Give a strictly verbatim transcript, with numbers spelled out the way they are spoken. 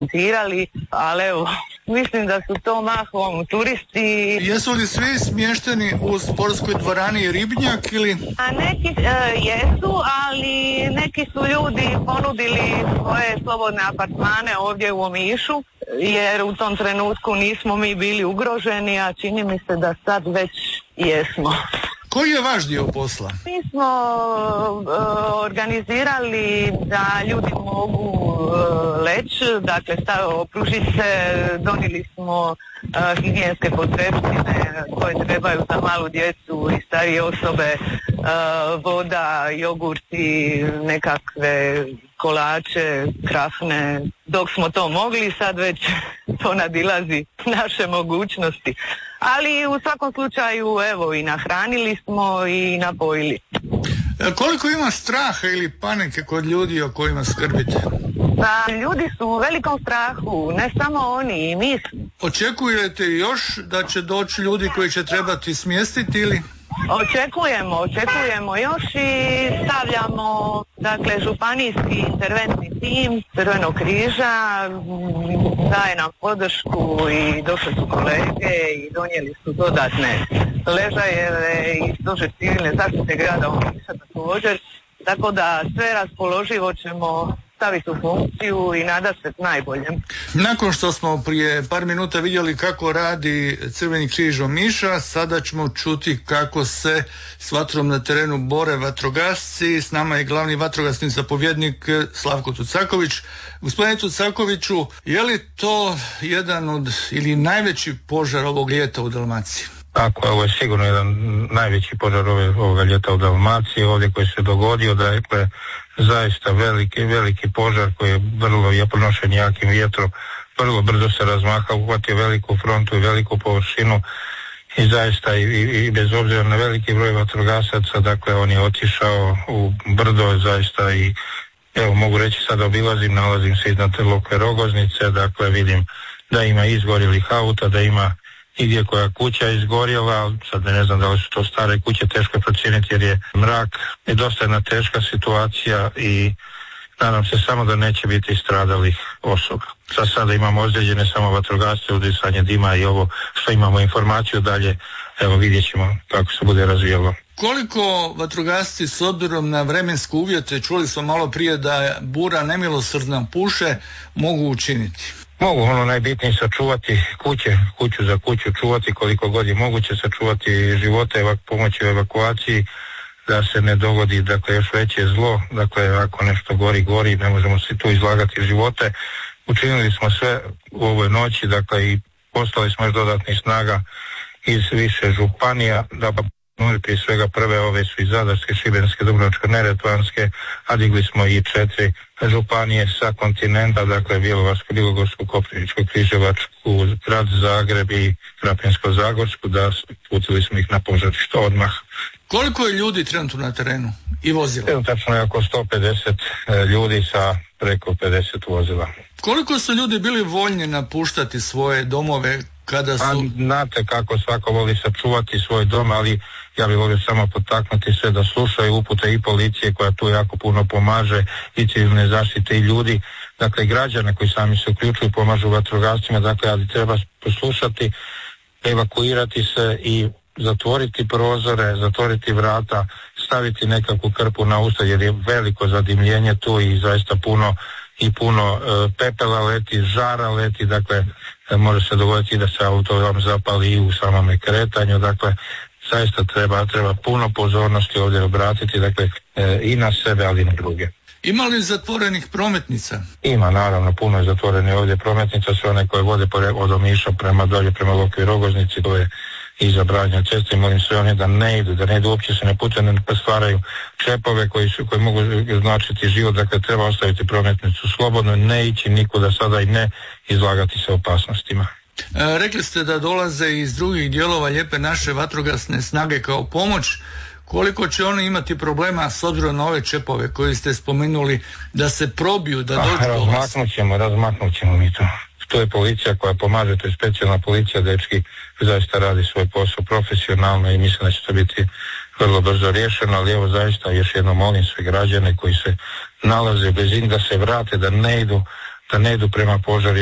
tirali, ali evo, mislim da su to mahom turisti. Jesu li svi smješteni u sportskoj dvorani Ribnjak ili? A neki e, jesu, ali neki su ljudi ponudili svoje slobodne apartmane ovdje u Omišu, jer u tom trenutku nismo mi bili ugroženi, a čini mi se da sad već jesmo. Koji je vaš dio posla? Mi smo uh, organizirali da ljudi mogu uh, leći, dakle opružiti se, donijeli smo uh, higijenske potrepštine koje trebaju za malu djecu i starije osobe, uh, voda, jogurti, nekakve kolače, krafne. Dok smo to mogli, sad već to nadilazi naše mogućnosti. Ali u svakom slučaju, evo, i nahranili smo i napojili. E, koliko ima straha ili panike kod ljudi o kojima skrbite? Pa, ljudi su u velikom strahu, ne samo oni, i mi. Očekujete još da će doći ljudi koji će trebati smjestiti ili? Očekujemo, očekujemo još i stavljamo, dakle, županijski interventni tim Crvenog križa, daje nam podršku i došli su kolege i donijeli su dodatne ležajeve i stožer civilne zaštite grada Omiša također, tako da sve raspoloživo ćemo staviti u funkciju i nada se najboljem. Nakon što smo prije par minuta vidjeli kako radi Crveni križ Omiša, sada ćemo čuti kako se s vatrom na terenu bore vatrogasci. S nama je glavni vatrogasni zapovjednik Slavko Tucaković. Gospodine Tucakoviću, je li to jedan od ili najveći požar ovog ljeta u Dalmaciji? Tako, ovo je sigurno jedan najveći požar ove, ovoga ljeta u Dalmaciji, ovdje koji se dogodio, da je zaista veliki, veliki požar koji je vrlo je pronošen jakim vjetrom, vrlo brzo se razmahao, uhvatio veliku frontu i veliku površinu i zaista i, i, i bez obzira na veliki broj vatrogasaca, dakle on je otišao u brdo zaista i evo mogu reći sad obilazim, nalazim se iznad te Lokve Rogoznice, dakle vidim da ima izgorjelih auta, da ima i gdje koja kuća izgorjela, sad ne znam da li su to stare kuće, teško je procijeniti jer je mrak i dosta jedna teška situacija i nadam se samo da neće biti stradalih osoba. Za sada imamo ozlijeđene samo vatrogasce, udisanje dima i ovo što imamo informaciju dalje, evo vidjet ćemo kako se bude razvijalo. Koliko vatrogasci s obzirom na vremenske uvjete, čuli smo malo prije da bura nemilosrdna puše, mogu učiniti? Mogu, ono najbitnije sačuvati kuće, kuću za kuću čuvati koliko god je moguće, sačuvati živote, evak, pomoći u evakuaciji, da se ne dogodi, dakle, još veće zlo, dakle, ako nešto gori, gori, ne možemo se tu izlagati živote. Učinili smo sve u ovoj noći, dakle, i poslali smo još dodatnih snaga iz više županija, da pa prije svega prve ove su i Zadarske, Šibenske, Dubrovačko-neretvanske, a digli smo i četiri županije sa kontinenta, dakle Bjelovarsku, Bilogorsku, Koprivničku, Križevačku, grad Zagreb i Krapinsko-zagorsku, da putili smo ih na požarište odmah. Koliko je ljudi trenutno na terenu i vozila? Trenutno je oko sto pedeset ljudi sa preko pedeset vozila. Koliko su ljudi bili voljni napuštati svoje domove kada su... A, znate kako svako voli sačuvati svoj dom, ali ja bih volio samo potaknuti sve da slušaju upute i policije koja tu jako puno pomaže, i civilne zaštite i ljudi, dakle građane koji sami se uključuju, pomažu vatrogascima, dakle ali treba poslušati, evakuirati se i zatvoriti prozore, zatvoriti vrata, staviti nekakvu krpu na usta jer je veliko zadimljenje tu i zaista puno i puno e, pepela leti, žara leti, dakle e, može se dogoditi da se auto vam zapali i u samome kretanju, dakle zaista treba, treba puno pozornosti ovdje obratiti, dakle e, i na sebe, ali i na druge. Ima li zatvorenih prometnica? Ima, naravno, puno je zatvorenih ovdje prometnica, sve one koje vode od Omiša prema dolje, prema Lokvi Rogoznici, to je i zabranjene ceste, molim sve one da ne idu, da ne idu, uopće se ne pucaju, ne stvaraju čepove koji su, koji mogu značiti život, dakle treba ostaviti prometnicu slobodno, ne ići nikuda sada i ne izlagati se opasnostima. E, rekli ste da dolaze iz drugih dijelova lijepe naše vatrogasne snage kao pomoć. Koliko će oni imati problema s obzirom na ove čepove koji ste spomenuli da se probiju, da dođu do vas? Razmaknut ćemo, razmaknut ćemo mi to. To je policija koja pomaže, to je specijalna policija, dečki zaista radi svoj posao profesionalno i mislim da će to biti vrlo brzo riješeno, ali evo zaista još jednom molim sve građane koji se nalaze bez in da se vrate, da ne idu da ne idu prema požari